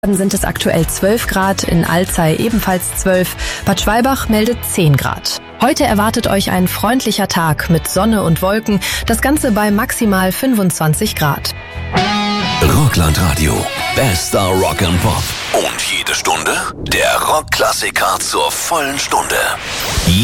Sind es aktuell 12 Grad, in Alzey ebenfalls 12, Bad Schwalbach meldet 10 Grad. Heute erwartet euch ein freundlicher Tag mit Sonne und Wolken, das Ganze bei maximal 25 Grad. Rockland-Radio, bester Rock and Pop. Und jede Stunde der Rockklassiker zur vollen Stunde.